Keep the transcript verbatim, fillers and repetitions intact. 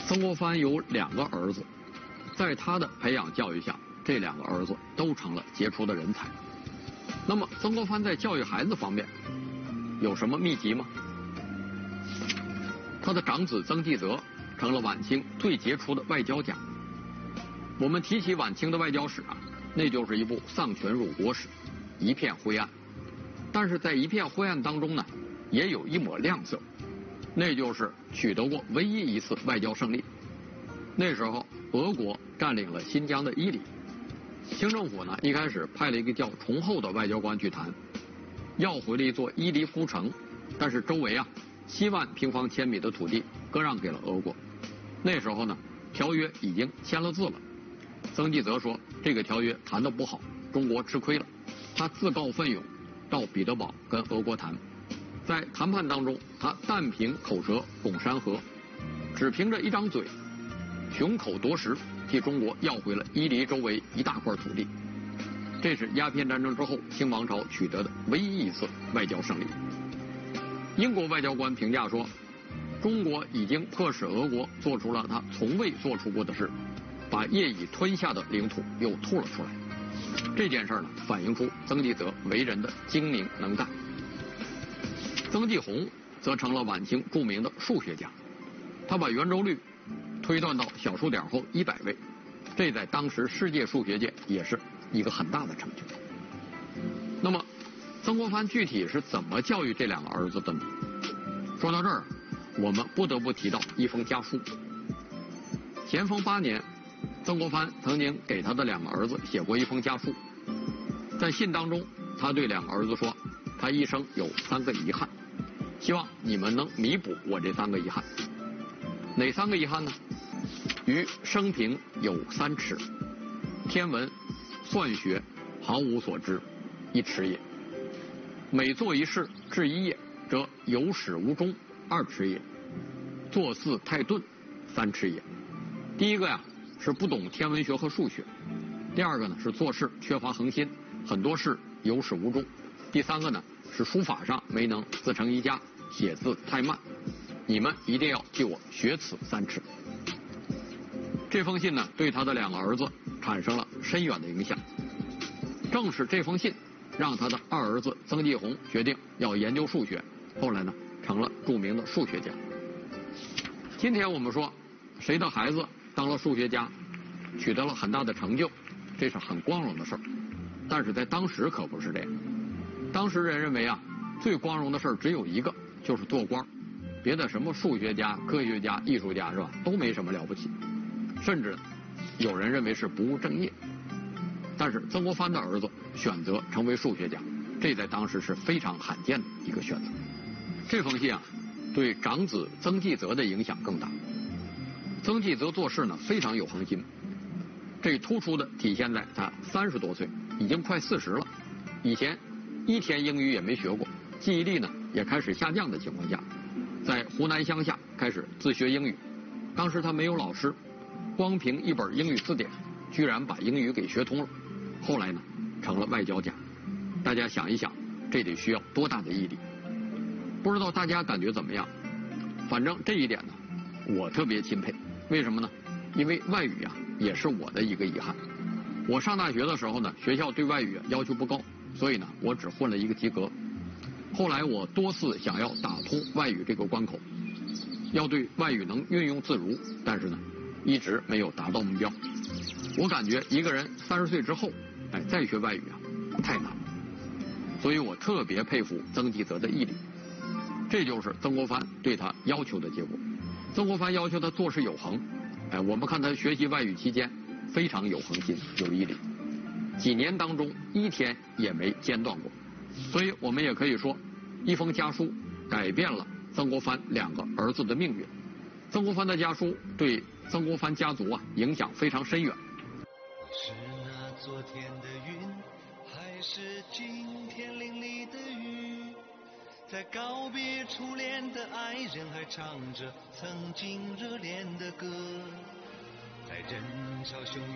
曾国藩有两个儿子，在他的培养教育下，这两个儿子都成了杰出的人才。那么曾国藩在教育孩子方面有什么秘籍吗？他的长子曾纪泽成了晚清最杰出的外交家。我们提起晚清的外交史啊，那就是一部丧权辱国史，一片灰暗。但是在一片灰暗当中呢，也有一抹亮色，那就是取得过唯一一次外交胜利。那时候俄国占领了新疆的伊犁，清政府呢一开始派了一个叫崇厚的外交官去谈，要回了一座伊犁孤城，但是周围啊七万平方千米的土地割让给了俄国。那时候呢，条约已经签了字了。曾纪泽说这个条约谈得不好，中国吃亏了，他自告奋勇到彼得堡跟俄国谈。在谈判当中，他但凭口舌拱山河，只凭着一张嘴，雄口夺食，替中国要回了伊犁周围一大块土地。这是鸦片战争之后清王朝取得的唯一一次外交胜利。英国外交官评价说，中国已经迫使俄国做出了他从未做出过的事，把业已吞下的领土又吐了出来。这件事呢，反映出曾纪泽为人的精明能干。曾纪红则成了晚清著名的数学家，他把圆周率推断到小数点后一百位，这在当时世界数学界也是一个很大的成就。那么曾国藩具体是怎么教育这两个儿子的呢？说到这儿，我们不得不提到一封家书。咸丰八年，曾国藩曾经给他的两个儿子写过一封家书。在信当中，他对两个儿子说，他一生有三个遗憾，希望你们能弥补我这三个遗憾。哪三个遗憾呢？于生平有三耻，天文、算学毫无所知，一耻也。每做一事至一业，则有始无终，二耻也。做事太钝，三耻也。第一个呀，是不懂天文学和数学；第二个呢，是做事缺乏恒心，很多事有始无终；第三个呢，是书法上没能自成一家，写字太慢。你们一定要替我学此三耻。这封信呢，对他的两个儿子产生了深远的影响。正是这封信，让他的二儿子曾纪红决定要研究数学，后来呢，成了著名的数学家。今天我们说，谁的孩子当了数学家，取得了很大的成就，这是很光荣的事儿。但是在当时可不是这样。当时人认为啊，最光荣的事儿只有一个，就是做官。别的什么数学家、科学家、艺术家是吧，都没什么了不起，甚至有人认为是不务正业。但是曾国藩的儿子选择成为数学家，这在当时是非常罕见的一个选择。这封信啊，对长子曾纪泽的影响更大。曾纪泽做事呢非常有恒心，这突出的体现在他三十多岁，已经快四十了，以前一天英语也没学过，记忆力呢也开始下降的情况下，在湖南乡下开始自学英语。当时他没有老师，光凭一本英语字典，居然把英语给学通了。后来呢，成了外交家。大家想一想，这得需要多大的毅力？不知道大家感觉怎么样？反正这一点呢，我特别钦佩。为什么呢？因为外语啊，也是我的一个遗憾。我上大学的时候呢，学校对外语要求不高，所以呢，我只混了一个及格。后来我多次想要打通外语这个关口，要对外语能运用自如，但是呢，一直没有达到目标。我感觉一个人三十岁之后，哎，再学外语啊，太难了。所以我特别佩服曾纪泽的毅力。这就是曾国藩对他要求的结果。曾国藩要求他做事有恒，哎，我们看他学习外语期间非常有恒心、有毅力，几年当中一天也没间断过。所以我们也可以说，一封家书改变了曾国藩两个儿子的命运。曾国藩的家书对曾国藩家族啊影响非常深远。 是那昨天的云，还是今天淋漓的雨？在告别初恋的爱人，还唱着曾经热恋的歌，在人潮汹涌